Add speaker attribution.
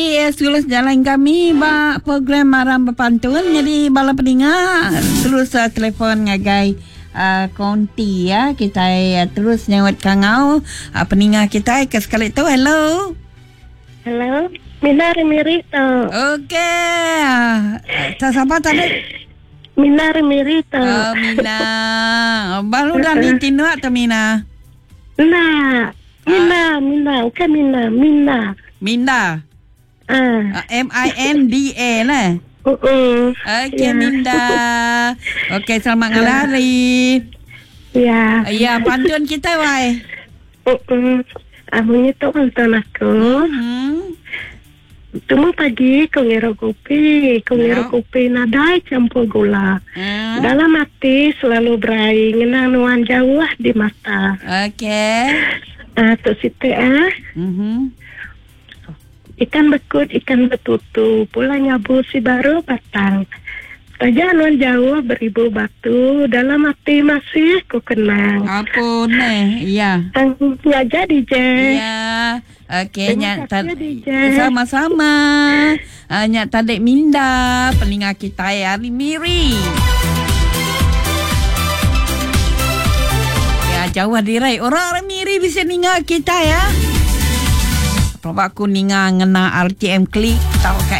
Speaker 1: Terus jalan kami program Maram Berpantun. Jadi bala pendengar terus telefon ngagai konti ya. Kita terus nyawat kangau pendengar kita ke sekali tu. Hello.
Speaker 2: Hello. Mina Remirito.
Speaker 1: Okey. Siapa tadi?
Speaker 2: Mina Remirito.
Speaker 1: Oh, Mina. Baru dah ditinu atau Mina?
Speaker 2: Mina. Bukan Mina.
Speaker 1: Minda. MINDA lah. Okey,
Speaker 2: Ya.
Speaker 1: Minda. Okey, selamat ngelari.
Speaker 2: Ya.
Speaker 1: Ya, pantun kita, wai.
Speaker 2: Amunya tu pantun aku. Tunggu pagi kau ngira kopi nadai campur gula. Dalam hati selalu berai ngenang nuan jauh di mata.
Speaker 1: Okey.
Speaker 2: Tu situ ikan bekut, ikan betutu, pula nyabu si baru batang. Saja nuan jauh beribu batu, dalam hati masih ku kenang.
Speaker 1: Apa ni? Ya.
Speaker 2: Ya jadi je.
Speaker 1: Ya. Okey,
Speaker 2: Terima kasih, DJ.
Speaker 1: sama-sama. Nyak Tadik Minda, peningat kita ya, Miri. Ya, jauh dirai. Orang Miri bisa ningat kita ya. Sebab aku ningat ngena RTM klik tahu kat